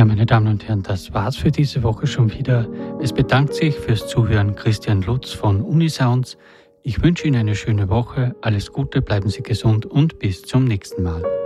Ja, meine Damen und Herren, das war's für diese Woche schon wieder. Es bedankt sich fürs Zuhören Christian Lutz von Unisounds. Ich wünsche Ihnen eine schöne Woche, alles Gute, bleiben Sie gesund und bis zum nächsten Mal.